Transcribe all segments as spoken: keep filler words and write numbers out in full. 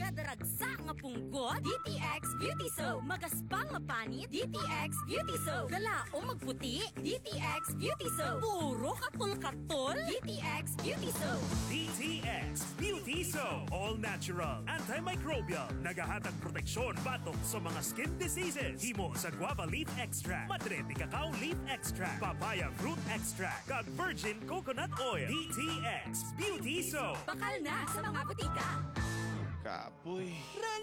Kadaragsa nga punggod, D T X Beauty Soap. Magaspang nga panit, D T X Beauty Soap. Galaong magputi, D T X Beauty Soap. Puro kapul-katol, D T X Beauty Soap. D T X Beauty Soap. All natural, antimicrobial, nagahatag proteksyon batok sa mga skin diseases. Himo sa guava leaf extract, madre de cacao leaf extract, papaya fruit extract, kag virgin coconut oil. D T X Beauty Soap. Bakal na sa mga butika. Kapoy.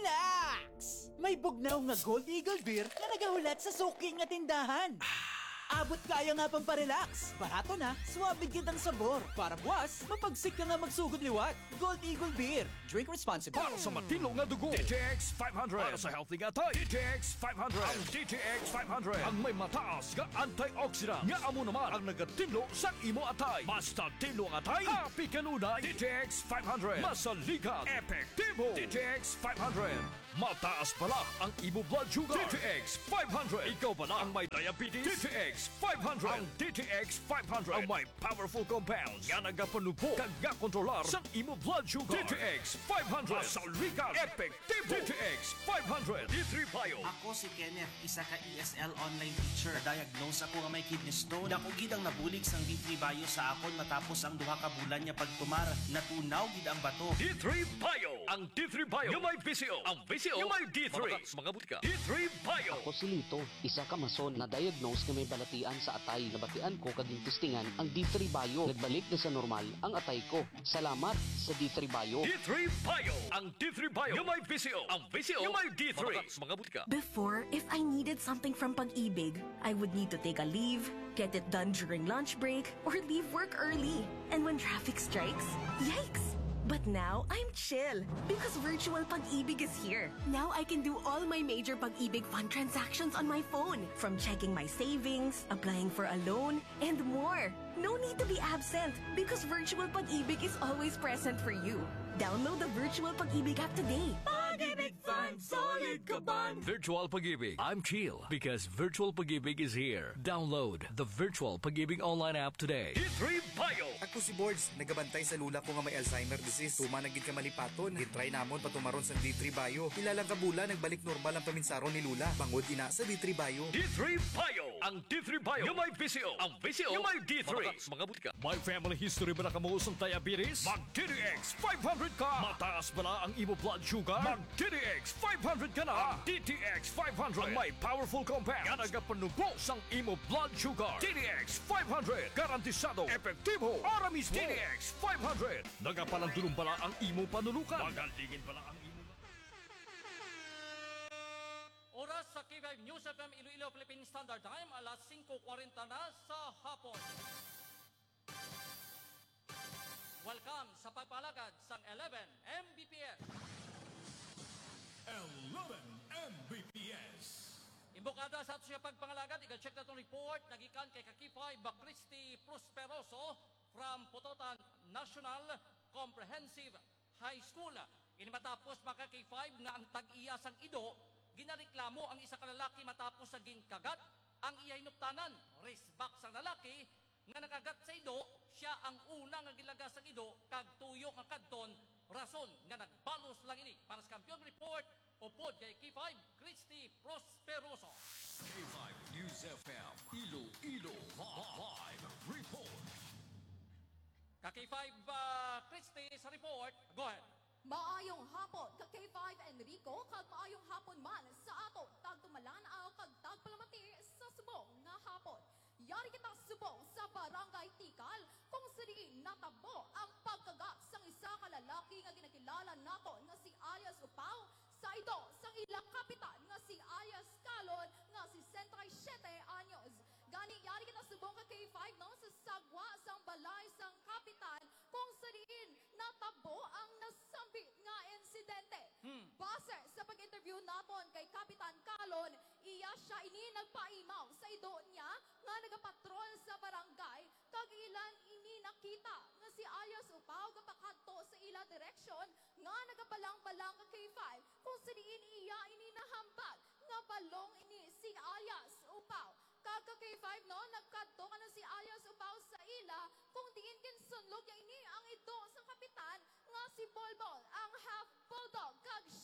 Relax! May bugnaw nga Gold Eagle Beer na nagahulat sa suki nga tindahan. Abot kaya nga pang parelax. Barato na, suwabig kitang sabor. Para buwas, mapagsik ka nga magsugod liwat. Gold Eagle Beer. Drink responsibly. Para sa matino nga dugo, D T X five hundred. Para sa healthy nga tayo, D T X five hundred. Ang D T X five hundred ang may mataas nga antioxidant. Nga amo naman ang nagatino sa imo atay. Basta tino nga atay, happy kanunay. D T X five hundred. Masaligan, epektibo. D T X five hundred. Mataas pala ang imo blood sugar. D T X five hundred. Ikaw pala ang may diabetes. D T X five hundred. Ang D T X five hundred ang may powerful compounds nga nagapanupo kag nga kontrolar sa imo blood sugar. D T X five hundred. Masaligan, epektibo. D T X five hundred. D three Bio. Ako si Kenneth, isa ka E S L online teacher. Diagnose ako nga may kidney stone. Dako gid ang nabulig sang D three Bio sa akon matapos ang duha ka bulan niya pagtumar. Natunaw gid ang bato. D three Bio. Ang D three Bio yung may V C O. Ang V C O yung may D three. Mga butika. D three Bio. Ako si Lito, isa ka mason na diagnose nga may balatian sa atay. Nabatian ko kaging testingan ang D three Bio. Nagbalik na sa normal ang atay ko. Salamat sa D three Bio. D three Bio. Ang D three Bio yung may V C O. Ang V C O yung may D three. Mga butika. Before, if I needed something from Pag-ibig, I would need to take a leave, get it done during lunch break, or leave work early. And when traffic strikes, yikes! But now, I'm chill because virtual Pag-ibig is here. Now I can do all my major Pag-ibig fund transactions on my phone, from checking my savings, applying for a loan, and more. No need to be absent because virtual Pag-ibig is always present for you. Download the virtual Pag-ibig app today. Pag-ibig Fund, solid ka ban. Virtual Pag-ibig. I'm chill because Virtual Pag-ibig is here. Download the Virtual Pag-ibig online app today. D three Bio. Ako si Boards, nagabantay sa lula ko nga may Alzheimer disease. Tuma nagid ka malipaton. Gitry namon patumaron sa D three Bio. Ilalang kabula nagbalik normal ang paminsaron ni Lula. Bangod ina sa D three Bio. D three Bio. Ang D three Bio yung may V C O. Ang V C O yung may D three. Mga butika. May family history ba na kamuusong diabetes? Mag D T X five hundred ka. Mataas ba na ang imo blood sugar? Mag D T X five hundred ka na. Ang D T X five hundred ang may powerful compounds nga nagapanubo sang imo blood sugar. D T X five hundred garantisado, epektibo, para mismo. D T X five hundred nagapalandulong bala ang imo panulukan. Magalingin bala ang imo. Oras sa K five News F M Iloilo Philippine Standard Time, alas five forty na sa hapon. Welcome sa pagpalagad sa eleven M B P S. eleven M B P S. Imbokada sa ato siya pagpangalagad, i-check na itong report, nagikan kay Kakipay Bacristi Prosperoso from Pototan National Comprehensive High School. Ini matapos maka K five na ang tag-iyasang ido, ginareklamo ang isa ka lalaki matapos sa ginkagat ang iyahinuptanan. Race back sa lalaki nga nakagat sa ido, siya ang una nga gilagas sa ido, kag tuyo nga kadton, rason nga nagbalos lang ini. Para sa Kampiyon Report, upod kay K five, Christy Prosperoso. K five News F M, Iloilo Live Report. Ka K five, uh, Christy sa report, go ahead. Maayong hapon ka K five Enrico, kag maayong hapon man sa ato tagtumalan aw kag tagpalamati sa subong nga hapon. Yari kita subong sa Barangay Tikal kung saan natabo ang pagkagat sang isa ka lalaki nga ginakilala nato nga si Alias Upaw sa ito sang ilang kapitan nga si Alias Calon nga si siyete anyos. Gani yari kita subong ka K five no sa sagwa sang balay sang kapitan kung saan natabo ang nasambit nga insidente. Hmm. Base sa pag-interview naton kay Kapitan Calon, iya siya ini nagpaimaw sa ido niya nga nagapatrol sa barangay kag ilan ini nakita nga si Alias Upaw kapakadto sa ila direksyon nga nagabalang-balang ka K five kung sadiin iya ini nahambal nga balong ini si Alias Upaw. Kag K five no, nagkadto ka na si Alias Upaw sa ila kung diin kinsunlog ya ini ang ido sa kapitan nga si Bolbol, ang half bulldog kag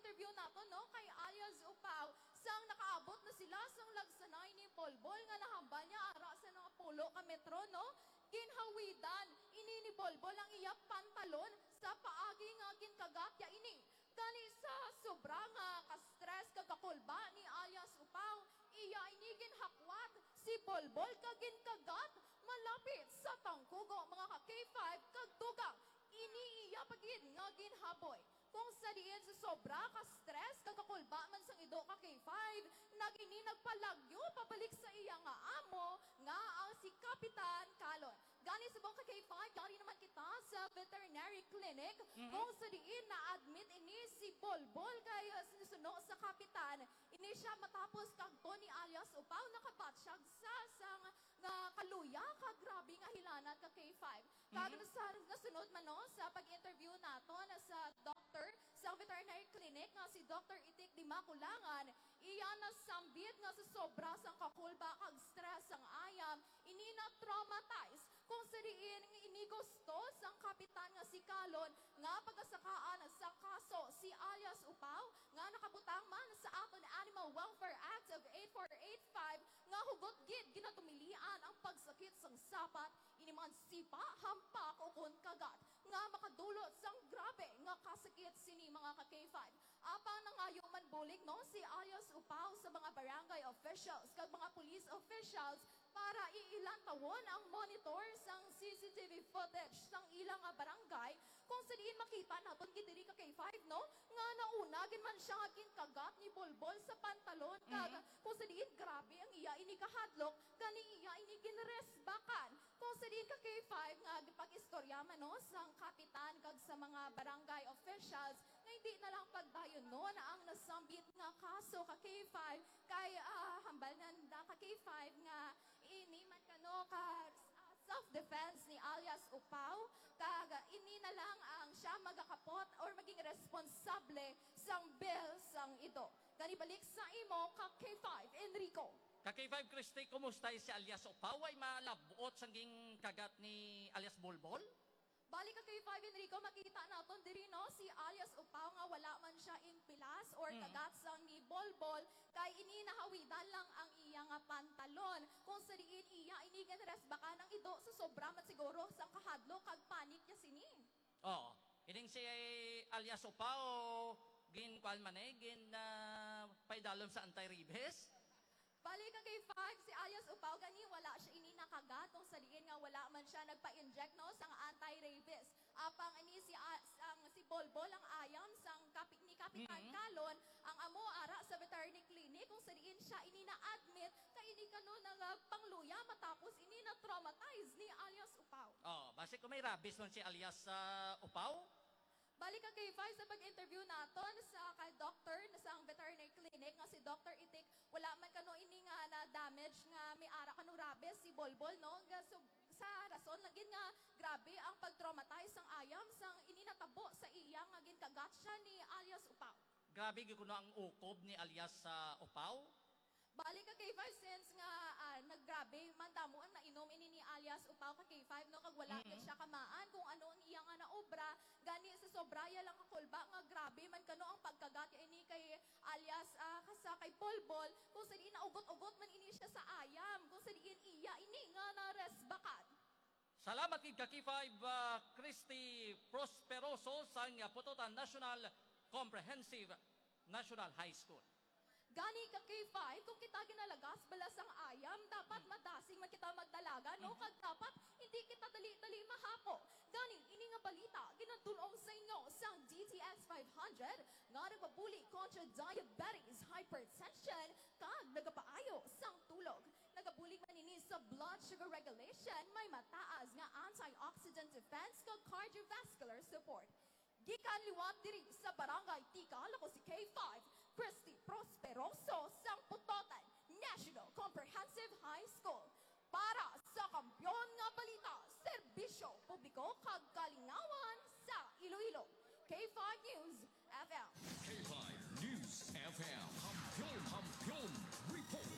pag-interview nato no kay alias Upaw, sang nakaabot na sila sang lagsanay ni Bolbol nga nahambal niya ara sa mga pulo ka metro no. Ginhawidan ini ni Bolbol ang iya pantalon sa paagi nga ginkagat ya ini. Gani sa sobra nga ka-stress kagakulba ni alias Upaw, iya ini ginhakwat si Bolbol kagin kagat malapit sa tangkugo mga ka-K five kagdugang ini iya pagid nga ginhaboy. Kung sa diin sa sobra ka-stress kagakulba man sang ido ka K five, nagini nagpalagyo pabalik sa iya nga amo nga ang si Kapitan Kalon. Gani sa buong ka K five, gani naman kita sa veterinary clinic. Mhm. Kung sa diin na-admit ini si Bolbol kay uh, sinusuno sa kapitan. Ini siya matapos kagto ni alias Upaw nakabatsyag sa sang nga kaluya ka grabe nga hilanat ka K five. Kag Mhm. sa nasunod man no sa pag-interview nato na sa doctor sa veterinary clinic nga si Doctor Itik Di Makulangan, iya na sambit nga sa sobra sang kakulba kag stress ang ayam, ini na traumatize kung sa diin nga ini gusto sang kapitan nga si Kalon nga pagasakaan sa kaso si alias Upaw nga nakabutang man sa aton Animal Welfare Act of eighty-four eighty-five nga hugot gid ginatumilian ang pagsakit sang sapat ini man sipa hampak o kun kagat nga makadulot sang grabe nga kasakit sini mga ka K five. Apang nangayo man bulig no si alias Upaw sa mga barangay officials kag mga police officials para iilan tawon ang monitor sang C C T V footage sang ilang nga barangay kung sa diin makita naton gid diri ka K five no nga nauna gin man siya nga ginkagat ni Bolbol sa pantalon kag kung sa diin grabe ang iya ini kahadlok gani iya ini ginresbakan kung sa diin ka K five nga gipag-istorya man no sang kapitan kag sa mga barangay officials nga hindi na lang pagdayon no na ang nasambit nga kaso ka K five kay ah, hambal na ka K five nga ini man kano ka ah, self-defense ni alias Upaw kag ini na lang ang siya magakapot or maging responsable sang bill sang ito. Gani balik sa imo ka K five Enrico. Ka K five Christy, kumusta si alias Upaw ay malabot sang kagat ni alias Bolbol? Balik ka kay five Enrico, makita naton diri no si alias Upaw nga wala man siya impilas or Mhm. kagat sang ni Bolbol kay ini nahawidan lang ang iya nga pantalon. Kung sa diin iya ini ginresbakan ang ido sa sobra man siguro sang kahadlo kag panik niya sini. Oo. Ining si alias Upaw gin kwal man eh, gin na paidalom sa anti-rabies. Balik ka kay five si alias Upaw gani wala siya ini nakagat kung sa diin nga wala man siya nagpa-inject no sang anti-rabies. Apang ini si uh, sang si Bolbol ang ayam sang kapi, ni Kapitan Mhm. Kalon ang amo ara sa veterinary clinic kung sa diin siya ini na-admit kay ini kano nga pangluya matapos ini na traumatize ni alias Upaw. Oh, base kung may rabies man si alias sa Upaw. Balik ka kay five sa pag-interview naton sa kay doctor na sa veterinary clinic nga si Doctor Itik wala man kano ini nga na damage nga may ara kano rabies si Bolbol no nga so, sa rason lagin nga grabe ang pag-traumatize sang ayam sang ini natabo sa iya nga ginkagat siya ni alias Upaw. Grabe gyud kuno ang ukob ni alias sa Upaw. Balik ka K five since nga ah, naggrabe man damo ang nainom ini ni alias Upaw ka K five no kag wala gyud siya kamaan kung ano ang iya nga naobra gani sa sobraya lang kakulba nga grabe man kano ang pagkagat ini kay alias ah, kasa kay Bolbol kung sa diin naugot-ugot man ini siya sa ayam kung sa diin iya ini nga naresbakan. Salamat kid ka K five uh, Christy Prosperoso sa nga Putotan National Comprehensive National High School. Gani ka K five, kung kita ginalagas balas ang ayam, dapat madasing man kita magdalaga, no? Kag dapat hindi kita dali-dali mahapo. Gani, ini nga balita, ginatulong sa inyo sang D T X five hundred nga nagpabuli kontra diabetes, hypertension, kag nagapaayo sang tulog. Nagabulig man ini sa blood sugar regulation, may mataas nga antioxidant defense kag cardiovascular support. Gikan liwat diri sa Barangay Tikal, ako si K five, Christy Prosperoso, sang Putotan National Comprehensive High School. Para sa kampyon nga balita, serbisyo publiko kag kalingawan sa Iloilo. K five News F M. K five News F M. Hampion, Hampion Report.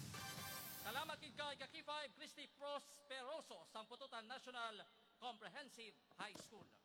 Salamat kid kay ka K five Christy Prosperoso sa Putotan National Comprehensive High School.